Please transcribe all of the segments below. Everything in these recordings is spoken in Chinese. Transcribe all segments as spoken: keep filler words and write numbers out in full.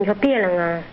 你说别楞啊？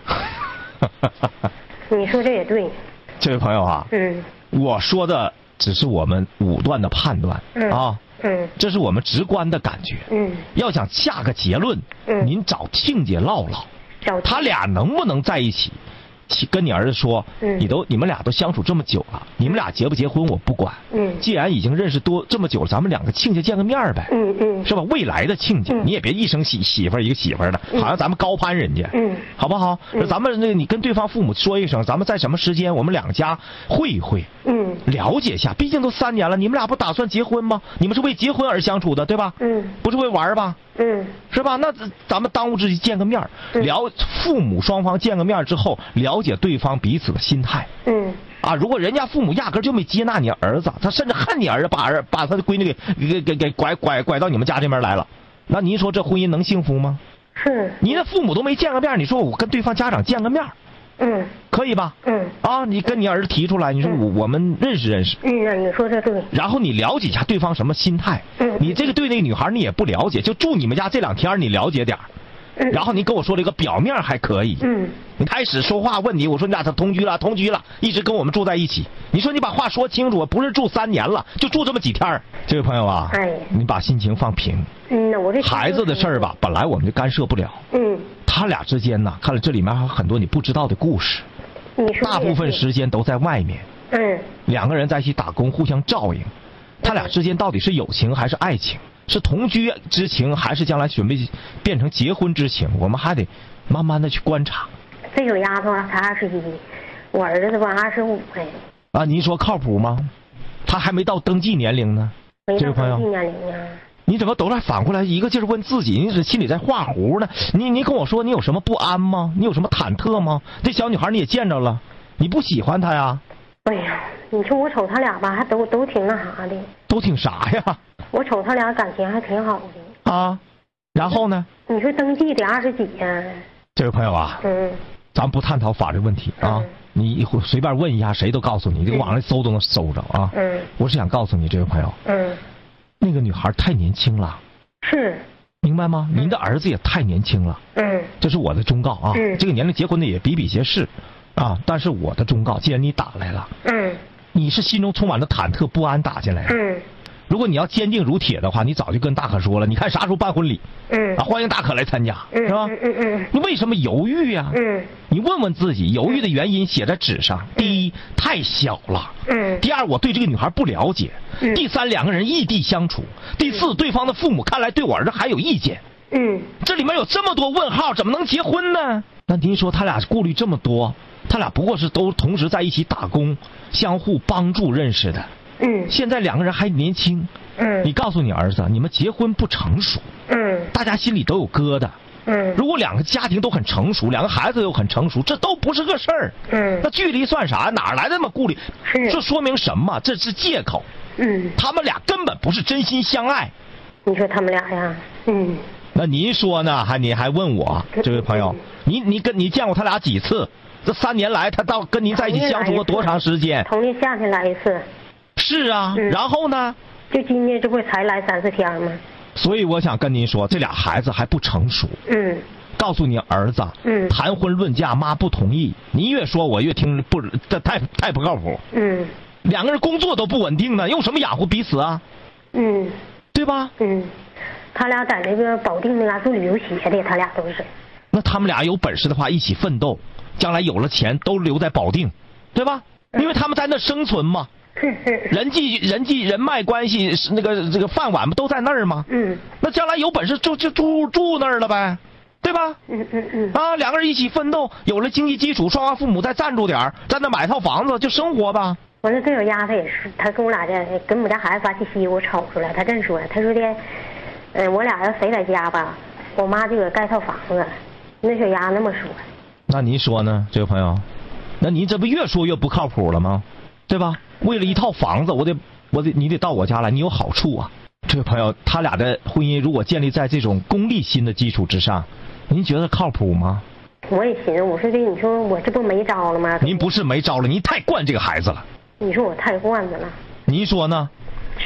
你说这也对。 这位朋友啊， 嗯， 我说的只是我们武断的判断， 嗯、 啊， 嗯， 这是我们直观的感觉。 嗯， 要想下个结论， 嗯， 您找亲家唠唠， 找他俩能不能在一起？跟你儿子说， 嗯， 你都你们俩都相处这么久了，你们俩结不结婚我不管。 嗯， 既然已经认识多这么久了，咱们两个亲家见个面呗。 嗯嗯， 是吧？未来的亲家， 嗯、 你也别一生媳媳妇儿一个媳妇儿的， 嗯、 好像咱们高攀人家。 嗯， 好不好？ 嗯、 咱们那个你跟对方父母说一声，咱们在什么时间我们两家会一会。 嗯， 了解一下，毕竟都三年了，你们俩不打算结婚吗？你们是为结婚而相处的，对吧？ 嗯， 不是为玩吧？ 嗯， 是吧？那咱们当务之急见个面，了父母双方见个面之后，了解对方彼此的心态。 嗯， 啊，如果人家父母压根就没接纳你儿子，他甚至恨你儿子，把儿把他的闺女给给给给拐拐拐到你们家这边来了，那您说这婚姻能幸福吗？ 是。 你的父母都没见个面，你说我跟对方家长见个面， 嗯， 可以吧？ 嗯， 啊，你跟你儿子提出来，你说我、嗯、我们认识认识。 嗯，那你说这对。 然后你了解一下对方什么心态。 嗯， 你这个对那个女孩你也不了解，就住你们家这两天你了解点。 嗯， 然后你跟我说这个表面还可以。 嗯， 你开始说话问你，我说你俩他同居了，同居了，一直跟我们住在一起。你说你把话说清楚，不是住三年了，就住这么几天。这位朋友啊， 哎， 你把心情放平。 嗯，那我这孩子的事儿吧，本来我们就干涉不了。 嗯， 他俩之间呢，看了这里面还有很多你不知道的故事。 你说大部分时间都在外面。 嗯， 两个人在一起打工，互相照应。他俩之间到底是友情还是爱情？是同居之情，还是将来准备变成结婚之情？我们还得慢慢的去观察。 这个丫头才二十一，我儿子吧二十五哎。 啊，您说靠谱吗？他还没到登记年龄呢。 没到登记年龄啊。 你怎么都在反过来一个劲儿问自己？你是心里在画弧呢？你你跟我说，你有什么不安吗？你有什么忐忑吗？这小女孩你也见着了，你不喜欢她呀？ 哎呀，你说我瞅他俩吧，还都都挺那啥的。 都挺啥呀？ 我瞅他俩感情还挺好的。 啊，然后呢？ 你说登记得二十几呀？ 这位朋友啊， 嗯， 咱不探讨法律问题啊， 嗯、 你随便问一下，谁都告诉你，这个网上搜都能搜着啊。 嗯， 我是想告诉你，这位朋友， 嗯， 那个女孩太年轻了。 是。 明白吗？您的儿子也太年轻了。 嗯， 这是我的忠告啊。 嗯， 这个年龄结婚的也比比皆是，啊，但是我的忠告，既然你打来了， 嗯， 你是心中充满了忐忑不安打进来的。 嗯， 如果你要坚定如铁的话，你早就跟大可说了，你看啥时候办婚礼？ 嗯， 啊，欢迎大可来参加， 嗯、 是吧？ 嗯嗯嗯。 你为什么犹豫呀？ 嗯， 你问问自己，犹豫的原因写在纸上。第一，太小了。 嗯。 第二，我对这个女孩不了解。 嗯。 第三，两个人异地相处。第四，对方的父母看来对我儿子还有意见。 嗯。 这里面有这么多问号，怎么能结婚呢？那您说他俩顾虑这么多，他俩不过是都同时在一起打工，相互帮助认识的。 嗯。 现在两个人还年轻。 嗯。 你告诉你儿子，你们结婚不成熟。 嗯。 大家心里都有疙瘩。 嗯。 如果两个家庭都很成熟，两个孩子又很成熟，这都不是个事儿。 嗯。 那距离算啥？哪来那么顾虑？ 是。 这说明什么？这是借口。 嗯。 他们俩根本不是真心相爱。 你说他们俩呀？嗯。 那您说呢？还你还问我，这位朋友，你你跟你见过他俩几次？这三年来，他到跟您在一起相处过多长时间？ 同年夏天来一次。 是啊， 嗯、 然后呢？ 就今年这不才来三四天吗？ 所以我想跟您说，这俩孩子还不成熟。 嗯。 告诉你儿子， 嗯， 谈婚论嫁，妈不同意。你越说，我越听不，这太太不靠谱。 嗯。 两个人工作都不稳定呢，用什么养活彼此啊？ 嗯。 对吧？ 嗯。他俩在那个保定那嘎做旅游鞋的，他俩都是。 那他们俩有本事的话，一起奋斗，将来有了钱都留在保定，对吧？因为他们在那生存嘛。 是是。 人际人际人脉关系，那个这个饭碗不都在那儿吗？ 嗯。 那将来有本事就就住住那儿了呗，对吧？ 嗯嗯嗯。 啊，两个人一起奋斗，有了经济基础，双方父母再赞助点，在那买套房子就生活吧。 完了，这小丫头也是，她跟我俩这跟我们家孩子发信息，我瞅出来，她这么说，她说的。嗯，我俩要谁在家吧，我妈就给盖套房子。那小丫那么说。 那您说呢，这位朋友？那您这不越说越不靠谱了吗？对吧？为了一套房子，我得我得你得到我家来，你有好处啊。这位朋友，他俩的婚姻如果建立在这种功利心的基础之上，您觉得靠谱吗？ 我也寻思，我说这你说我这不没招了吗？ 您不是没招了，您太惯这个孩子了。 你说我太惯着了。 您说呢？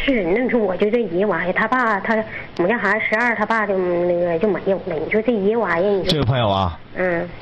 是，那你说我就这一玩意儿，他爸他我们家孩子十二，他爸就那个就没有了。你说这一玩意儿，你说这位朋友啊， 嗯。